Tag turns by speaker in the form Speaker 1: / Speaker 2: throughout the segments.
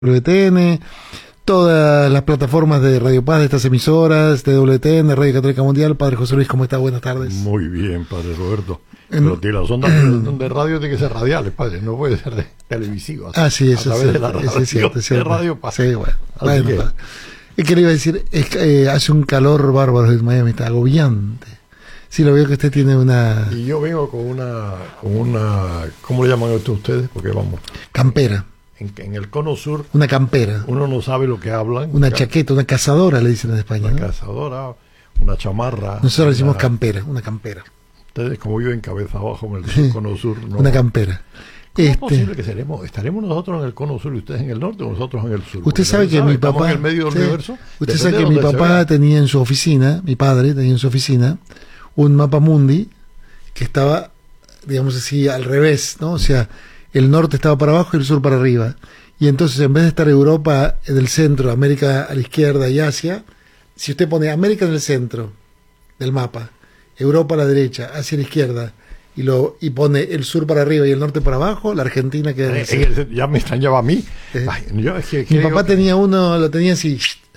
Speaker 1: WTN, todas las plataformas de Radio Paz de estas emisoras, de WTN, Radio Católica Mundial. Padre José Luis, ¿cómo está? Buenas tardes.
Speaker 2: Muy bien, Padre Roberto. Pero las ondas de radio tienen que ser radiales, Padre, no puede ser televisivas.
Speaker 1: Ah, sí, eso
Speaker 2: a través de la radio,
Speaker 1: es cierto.
Speaker 2: de Radio Paz.
Speaker 1: Sí, bueno. Es que le iba a decir, hace un calor bárbaro en Miami, está agobiante. Sí, lo veo que usted tiene una...
Speaker 2: Y yo vengo con una ¿cómo le llaman esto ustedes? Porque vamos...
Speaker 1: Campera.
Speaker 2: En el cono sur...
Speaker 1: Una campera.
Speaker 2: Uno no sabe lo que hablan.
Speaker 1: Una chaqueta, una cazadora, le dicen en España.
Speaker 2: Una
Speaker 1: ¿no?
Speaker 2: cazadora, una chamarra.
Speaker 1: Nosotros le decimos campera, una campera.
Speaker 2: Ustedes, como viven cabeza abajo en el cono sur... No.
Speaker 1: Una campera.
Speaker 2: ¿Cómo es posible que estaremos nosotros en el cono sur y ustedes en el norte o nosotros en el sur?
Speaker 1: Usted sabe que mi papá...
Speaker 2: en el medio del universo.
Speaker 1: Usted sabe que mi papá tenía en su oficina, mi padre tenía en su oficina, un mapa mundi que estaba, digamos así, al revés, ¿no? O sea, el norte estaba para abajo y el sur para arriba. Y entonces, en vez de estar Europa en el centro, América a la izquierda y Asia, si usted pone América en el centro del mapa, Europa a la derecha, Asia a la izquierda, y pone el sur para arriba y el norte para abajo, la Argentina queda en el centro.
Speaker 2: Ya me extrañaba a mí. Ay,
Speaker 1: mi papá tenía uno, lo tenía así.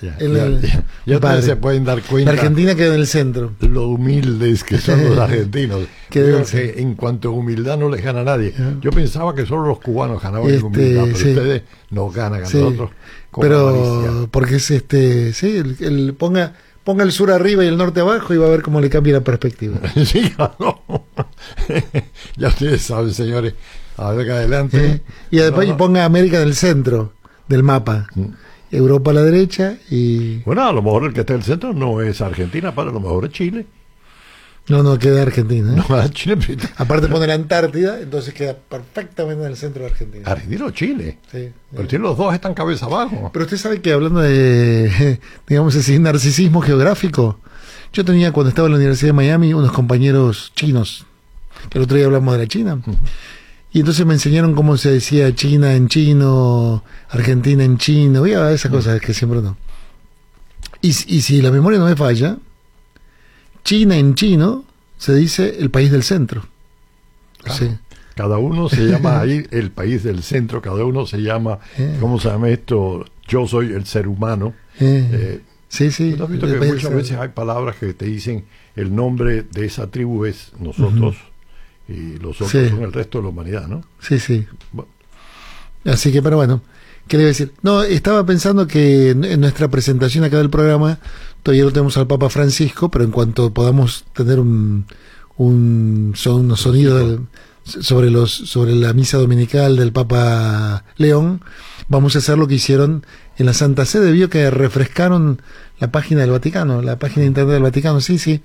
Speaker 2: Ya se pueden dar cuenta.
Speaker 1: La Argentina queda en el centro.
Speaker 2: Lo humildes que son los argentinos. Que en cuanto a humildad no les gana a nadie. Yo pensaba que solo los cubanos ganaban en humildad, pero ustedes nos ganan a nosotros.
Speaker 1: Pero
Speaker 2: avaricia.
Speaker 1: Porque es ponga el sur arriba y el norte abajo y va a ver cómo le cambia la perspectiva.
Speaker 2: Sí, claro. Ya ustedes saben, señores. A ver, adelante.
Speaker 1: Y después ponga América en el centro del mapa. Europa a la derecha y...
Speaker 2: Bueno, a lo mejor el que está en el centro no es Argentina, para lo mejor es Chile.
Speaker 1: No, queda Argentina.
Speaker 2: No, Chile.
Speaker 1: Aparte pone la Antártida, entonces queda perfectamente en el centro de Argentina.
Speaker 2: Argentina o Chile.
Speaker 1: Sí.
Speaker 2: Pero Chile, los dos están cabeza abajo.
Speaker 1: Pero usted sabe que hablando de, digamos así, narcisismo geográfico, yo tenía cuando estaba en la Universidad de Miami unos compañeros chinos, que el otro día hablamos de la China. Y entonces me enseñaron cómo se decía China en chino, Argentina en chino, esas cosas que siempre no. Y si la memoria no me falla, China en chino se dice el país del centro.
Speaker 2: Claro.
Speaker 1: Sí.
Speaker 2: Cada uno se llama ahí el país del centro, cada uno se llama, ¿cómo se llama esto? Yo soy el ser humano.
Speaker 1: Sí.
Speaker 2: ¿Tú has visto que muchas veces hay palabras que te dicen el nombre de esa tribu es nosotros? Y los otros son el resto de la humanidad, ¿no?
Speaker 1: Sí. Bueno. Así que, pero bueno, ¿qué le iba a decir? No, estaba pensando que en nuestra presentación acá del programa, todavía no tenemos al Papa Francisco, pero en cuanto podamos tener unos sonidos sobre la misa dominical del Papa León, vamos a hacer lo que hicieron en la Santa Sede. Vio que refrescaron la página del Vaticano, la página de internet del Vaticano. Sí.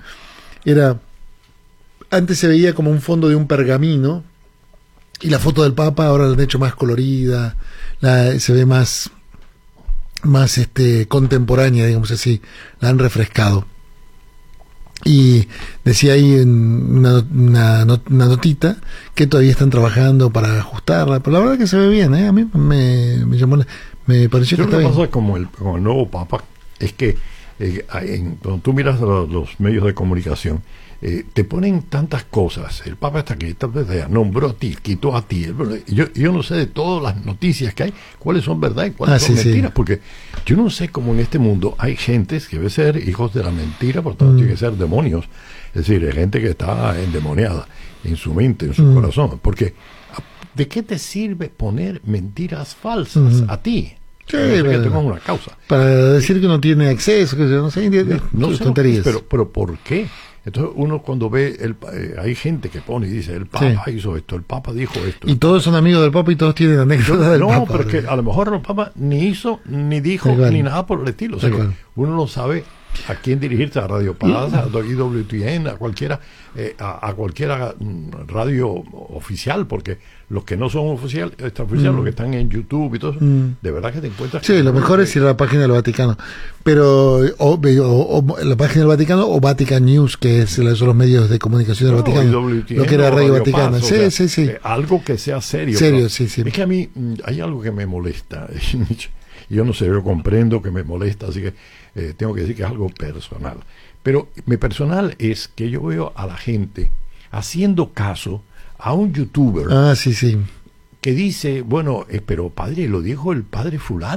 Speaker 1: Antes se veía como un fondo de un pergamino y la foto del Papa ahora la han hecho más colorida, se ve más contemporánea, digamos así, la han refrescado. Y decía ahí una notita que todavía están trabajando para ajustarla, pero la verdad que se ve bien, a mí me pareció que está bien.
Speaker 2: Lo que pasa con el nuevo Papa es que cuando tú miras los medios de comunicación, te ponen tantas cosas. El Papa está aquí, nombró a ti, quitó a ti. Yo no sé de todas las noticias que hay, cuáles son verdad y cuáles son mentiras, porque yo no sé cómo en este mundo hay gentes que debe ser hijos de la mentira, por tanto tiene que ser demonios. Es decir, hay gente que está endemoniada en su mente, en su corazón. Porque, ¿de qué te sirve poner mentiras falsas a ti?
Speaker 1: Sí,
Speaker 2: que tengan una causa.
Speaker 1: Para decir que uno tiene acceso, que no sé, tonterías.
Speaker 2: Pero ¿por qué? Entonces uno cuando ve, hay gente que pone y dice, el Papa hizo esto, el Papa dijo esto.
Speaker 1: Y todos son amigos del Papa y todos tienen anécdotas del Papa.
Speaker 2: No, porque a lo mejor el Papa ni hizo, ni dijo, ni nada por el estilo. O sea, uno no sabe a quién dirigirse, a Radio Paz, a IWTN, a cualquiera radio oficial, porque los que no son oficial, los que están en YouTube y todo eso, de verdad que te encuentras...
Speaker 1: Sí, lo mejor es ir a la página del Vaticano, pero o la página del Vaticano o Vatican News, que son los medios de comunicación del Vaticano,
Speaker 2: IWTN,
Speaker 1: lo que era Radio Vaticana.
Speaker 2: Paz, sí. Algo que sea serio.
Speaker 1: Sí.
Speaker 2: Es que a mí hay algo que me molesta. Yo no sé, yo comprendo que me molesta, así que tengo que decir que es algo personal. Pero mi personal es que yo veo a la gente haciendo caso a un youtuber que dice, bueno, pero padre, lo dijo el padre fulano.